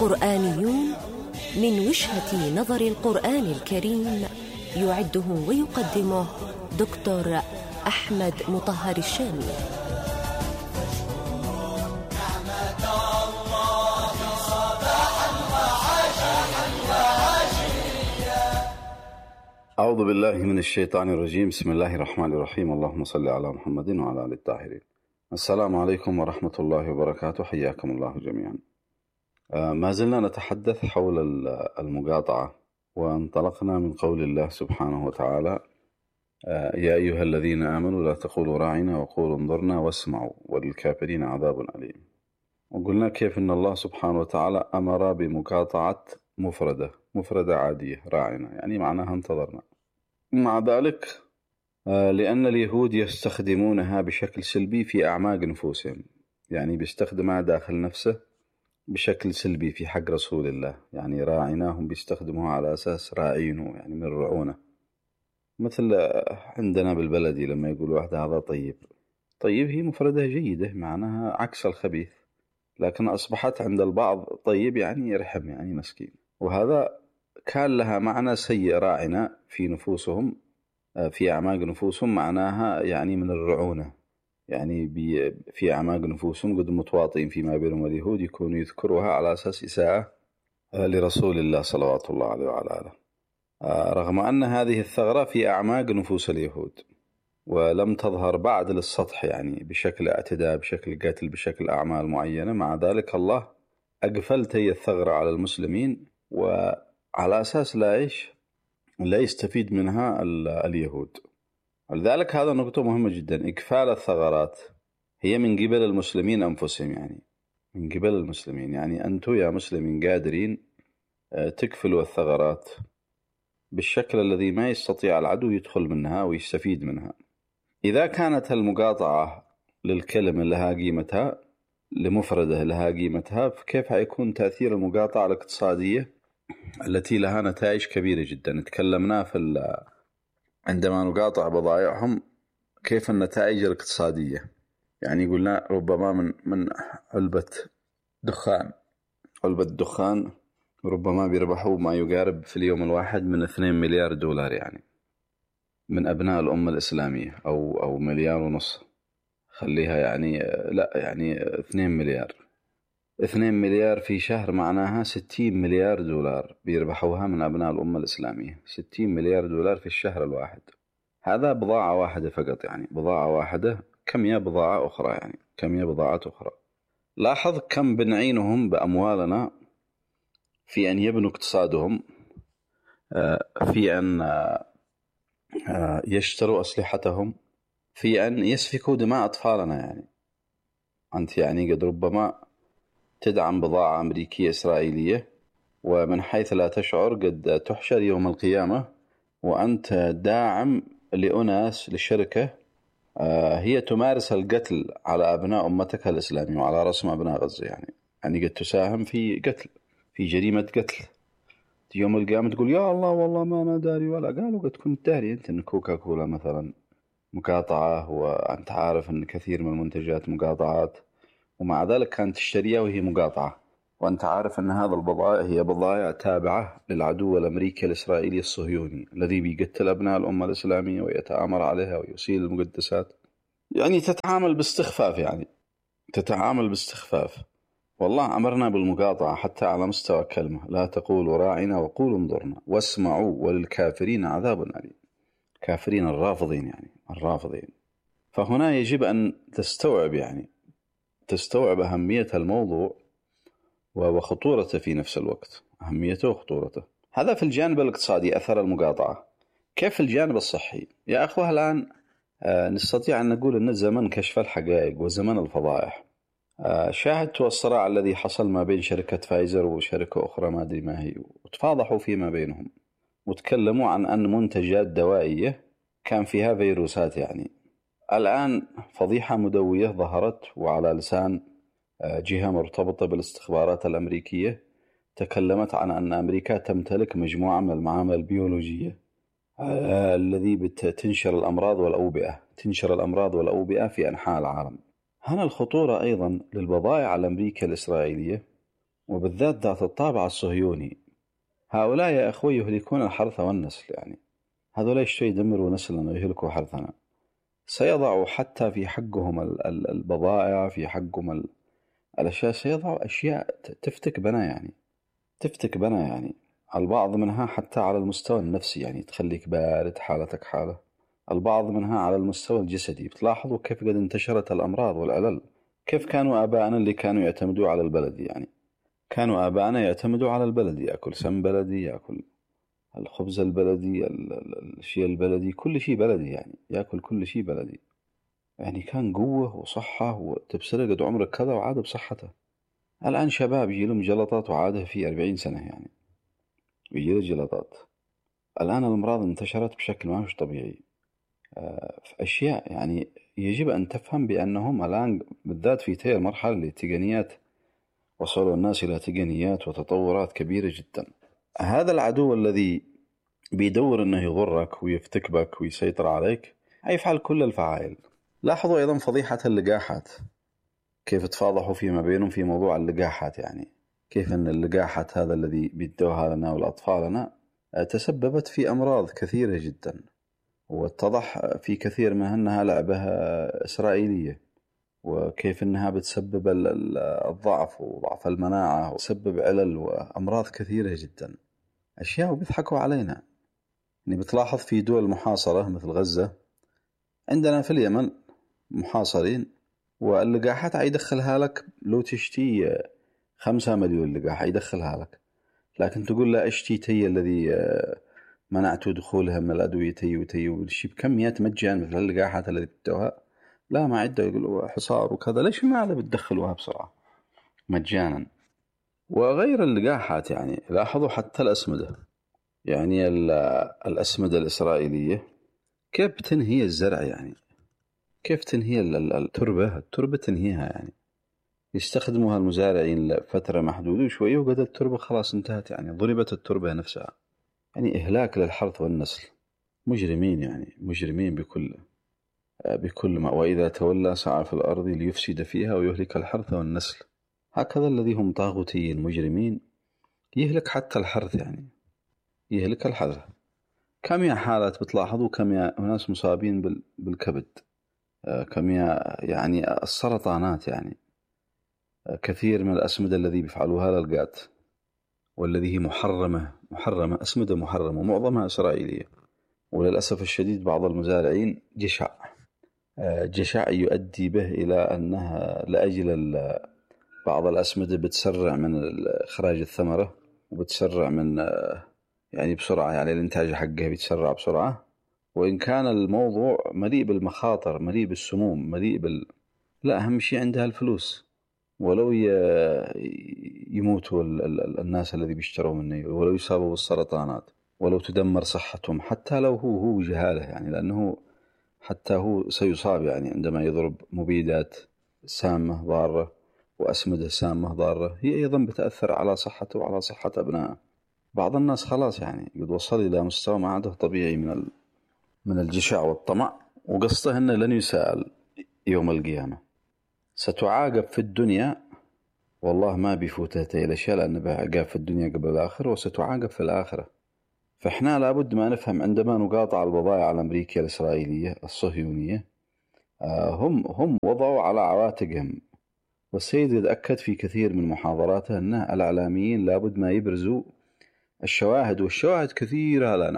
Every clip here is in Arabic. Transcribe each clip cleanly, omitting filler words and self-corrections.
قرآنيون من وجهة نظر القرآن الكريم، يعده ويقدمه دكتور أحمد مطهر الشامي. أعوذ بالله من الشيطان الرجيم. بسم الله الرحمن الرحيم. اللهم صل على محمد وعلى آل الطاهرين. السلام عليكم ورحمة الله وبركاته. حياكم الله جميعا. ما زلنا نتحدث حول المقاطعة، وانطلقنا من قول الله سبحانه وتعالى: يا أيها الذين آمنوا لا تقولوا راعنا وقولوا انظرنا واسمعوا وللكافرين عذاب أليم. وقلنا كيف أن الله سبحانه وتعالى أمر بمقاطعة مفردة عادية، راعنا يعني معناها انتظرنا. مع ذلك لأن اليهود يستخدمونها بشكل سلبي في أعماق نفوسهم، يعني بيستخدمها داخل نفسه بشكل سلبي في حق رسول الله، يعني راعناهم بيستخدموها على أساس راعينه، يعني من رعونه. مثل عندنا بالبلدي لما يقول واحد هذا طيب هي مفردة جيدة معناها عكس الخبيث، لكن أصبحت عند البعض طيب يعني يرحم، يعني مسكين، وهذا كان لها معنى سيء. راعنا في نفوسهم، في أعماق نفوسهم، معناها يعني من الرعونة، يعني في أعماق نفوسهم قد متواطئين فيما بينهم اليهود، يكونوا يذكروها على أساس إساءة لرسول الله صلوات الله عليه وعلى آله، رغم أن هذه الثغرة في أعماق نفوس اليهود ولم تظهر بعد للسطح، يعني بشكل اعتداء، بشكل قتل، بشكل أعمال معينة. مع ذلك الله أقفلت هي الثغرة على المسلمين، وعلى أساس لا يستفيد منها اليهود. ولذلك هذا نقطة مهمة جدا. إقفال الثغرات هي من قبل المسلمين أنفسهم، يعني من قبل المسلمين، يعني أنتم يا مسلمين قادرين تقفلوا الثغرات بالشكل الذي ما يستطيع العدو يدخل منها ويستفيد منها. إذا كانت المقاطعة للكلمة لها قيمتها، لمفردة لها قيمتها، فكيف حيكون تأثير المقاطعة الاقتصادية التي لها نتائج كبيرة جدا؟ تكلمنا عندما نقاطع بضائعهم كيف النتائج الاقتصادية، يعني قلنا ربما من علبة دخان ربما بيربحوا ما يقارب في اليوم الواحد من 2 مليار دولار، يعني من أبناء الأمة الإسلامية، أو 1.5 مليار، خليها يعني لا، يعني 2 مليار. 2 مليار في شهر معناها 60 مليار دولار بيربحوها من أبناء الأمة الإسلامية. 60 مليار دولار في الشهر الواحد. هذا بضاعة واحدة فقط، يعني بضاعة واحدة. كم يا بضاعة أخرى، يعني كم يا بضاعات أخرى. لاحظ كم بنعينهم بأموالنا في أن يبنوا اقتصادهم، في أن يشتروا أسلحتهم، في أن يسفكوا دماء أطفالنا. يعني أنت يعني قد ربما تدعم بضاعة أمريكية إسرائيلية، ومن حيث لا تشعر قد تحشر يوم القيامة وأنت داعم لأناس، لشركة هي تمارس القتل على أبناء أمتك الإسلامية وعلى رسم أبناء غزة. يعني قد تساهم في قتل، في جريمة قتل. يوم القيامة تقول يا الله والله ما أنا داري، ولا قالوا قد كنت داري أنت أن كوكا كولا مثلا مقاطعة، وأنت عارف أن كثير من المنتجات مقاطعات، ومع ذلك كانت تشتريها وهي مقاطعة، وأنت عارف أن هذا البضائع هي بضائع تابعة للعدو الأمريكي الإسرائيلي الصهيوني الذي بيقتل أبناء الأمة الإسلامية ويتآمر عليها ويسيل المقدسات. يعني تتعامل باستخفاف. والله أمرنا بالمقاطعة حتى على مستوى كلمة: لا تقولوا راعنا وقولوا انظرنا واسمعوا وللكافرين عذاب أليم. كافرين الرافضين، يعني الرافضين. فهنا يجب أن تستوعب أهمية الموضوع وخطورته في نفس الوقت، أهميته وخطورته. هذا في الجانب الاقتصادي، أثر المقاطعة. كيف في الجانب الصحي؟ يا أخوة، الآن نستطيع أن نقول أن زمن كشف الحقائق وزمن الفضائح. شاهدتوا الصراع الذي حصل ما بين شركة فايزر وشركة أخرى ما أدري ما هي، وتفاضحوا فيما بينهم وتكلموا عن أن منتجات دوائية كان فيها فيروسات. يعني الآن فضيحة مدوية ظهرت، وعلى لسان جهة مرتبطة بالاستخبارات الأمريكية تكلمت عن أن أمريكا تمتلك مجموعة من المعامل البيولوجية الذي تنشر الأمراض والأوبئة في أنحاء العالم. هنا الخطورة أيضا للبضائع الأمريكية الإسرائيلية وبالذات ذات الطابع الصهيوني. هؤلاء يا أخوي يهلكون الحرث والنسل، يعني هذول يشتوا يدمروا نسلنا ويهلكوا حرثنا. سيضعوا حتى في حقهم البضائع، في حقهم الأشياء، سيضعوا أشياء تفتك بنا، يعني تفتك بنا، يعني البعض منها حتى على المستوى النفسي، يعني تخليك بارد، حالتك حالة. البعض منها على المستوى الجسدي. بتلاحظوا كيف قد انتشرت الأمراض والعلل. كيف كانوا آبائنا اللي كانوا يعتمدوا على البلدي، يعني كانوا آبائنا يعتمدوا على البلدي، يأكل سم بلدي، يأكل الخبز البلدي، الشيء البلدي، كل شيء بلدي، يعني يأكل كل شيء بلدي. يعني كان قوة وصحة، وتبصره قد عمرك كذا وعاد بصحته. الآن شباب يجي لهم جلطات وعاده في 40 سنة، يعني يجي له جلطات. الآن الأمراض انتشرت بشكل ما هوش طبيعي. في أشياء يعني يجب أن تفهم بأنهم الآن بالذات في تلك المرحلة اللي التقنيات وصلوا الناس إلى تقنيات وتطورات كبيرة جدا. هذا العدو الذي بيدور أنه يضرك ويفتك بك ويسيطر عليك يفعل كل الفعائل. لاحظوا أيضا فضيحة اللقاحات، كيف تفاضحوا فيما بينهم في موضوع اللقاحات، يعني كيف أن اللقاحات هذا الذي بيدوها لنا والأطفالنا تسببت في أمراض كثيرة جدا، واتضح في كثير منها أنها لعبة إسرائيلية، وكيف أنها بتسبب الضعف وضعف المناعة وتسبب علل وأمراض كثيرة جدا. أشياء بيضحكوا علينا. يعني بتلاحظ في دول محاصرة مثل غزة، عندنا في اليمن محاصرين، واللقاحات يدخلها لك لو تشتي 5 مليون لقاح يدخلها لك، لكن تقول لا اشتي تي الذي منعت دخولها من الأدوية تي وتي والشي بكميات مجانا مثل اللقاحات التي بتوها، لا ما عده، يقولوا حصار وكذا. ليش ما هذا بتدخلوها بسرعة مجانا؟ وغير اللقاحات يعني لاحظوا حتى الأسمدة، يعني الأسمدة الإسرائيلية كيف تنهي الزرع، يعني كيف تنهي التربة تنهيها، يعني يستخدموها المزارعين لفترة محدودة وشوية وقد التربة خلاص انتهت، يعني ضربت التربة نفسها. يعني إهلاك للحرث والنسل. مجرمين، يعني مجرمين بكل ما، وإذا تولى سعى في الأرض ليفسد فيها ويهلك الحرث والنسل. هكذا الذي هم طاغوتيين مجرمين، يهلك حتى الحرث، يعني يهلك الحرث. كم يا حالات بتلاحظوا، كم يا ناس مصابين بالكبد، كم يا يعني السرطانات، يعني كثير من الأسمدة الذي بيفعلوها للقات والذي هي محرمة أسمدة محرمة ومعظمها إسرائيلية. وللأسف الشديد بعض المزارعين جشع يؤدي به إلى أنها لأجل بعض الأسمدة بتسرع من إخراج الثمرة وبتسرع من يعني بسرعة، يعني الإنتاج حقه بيتسرع بسرعة. وإن كان الموضوع مليء بالمخاطر، مليء بالسموم، مليء لا أهم شيء عندها الفلوس. ولو يموتوا الناس الذي بيشتروا منه، ولو يصابوا بالسرطانات، ولو تدمر صحتهم، حتى لو هو جهاله، يعني لأنه حتى هو سيصاب، يعني عندما يضرب مبيدات سامة ضارة وأسمدة سامة ضارة، هي أيضا بتأثر على صحته وعلى صحة أبنائه. بعض الناس خلاص يعني قد وصل إلى مستوى ما عنده طبيعي من الجشع والطمع، وقصته أنه لن يسأل يوم القيامة. ستعاقب في الدنيا، والله ما بيفوتها إلى شيء، لأنه بعاقب في الدنيا قبل الآخرة، وستعاقب في الآخرة. فإحنا لابد ما نفهم عندما نقاطع البضائع الأمريكية الإسرائيلية الصهيونية، هم وضعوا على عواتقهم. والسيد يتأكد في كثير من محاضراته أن الإعلاميين لابد ما يبرزوا الشواهد، والشواهد كثيرة الآن،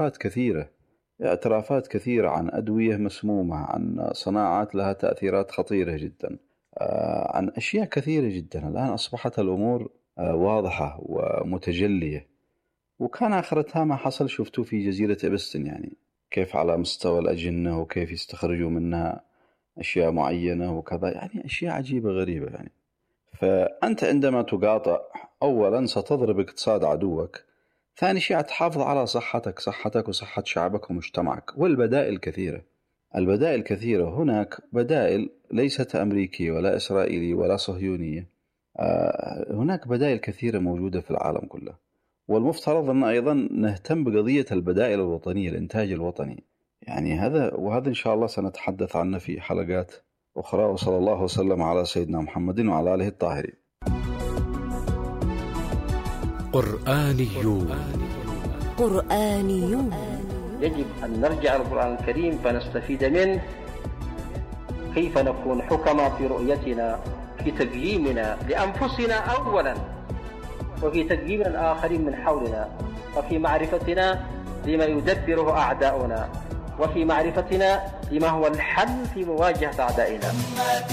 اعترافات كثيرة عن أدوية مسمومة، عن صناعات لها تأثيرات خطيرة جدا، عن أشياء كثيرة جدا. الآن أصبحت الأمور واضحة ومتجلية. وكان آخرتها ما حصل شفتوا في جزيرة إبستن، يعني كيف على مستوى الأجنة وكيف يستخرجوا منها أشياء معينة وكذا، يعني أشياء عجيبة غريبة. يعني فأنت عندما تقاطع، أولا ستضرب اقتصاد عدوك، ثاني شيء تحافظ على صحتك وصحة شعبك ومجتمعك. والبدائل كثيرة، البدائل كثيرة. هناك بدائل ليست أمريكية ولا إسرائيلية ولا صهيونية، هناك بدائل كثيرة موجودة في العالم كله. والمفترض أن أيضا نهتم بقضية البدائل الوطنية، الإنتاج الوطني، يعني وهذا إن شاء الله سنتحدث عنه في حلقات أخرى. وصلى الله وسلم على سيدنا محمد وعلى آله الطاهرين. قرآنيون. يجب أن نرجع للقرآن الكريم فنستفيد منه، كيف نكون حكما في رؤيتنا، في تقييمنا لأنفسنا أولا، وفي تقييم الآخرين من حولنا، وفي معرفتنا لما يدبره أعداؤنا، وفي معرفتنا لما هو الحل في مواجهة أعدائنا.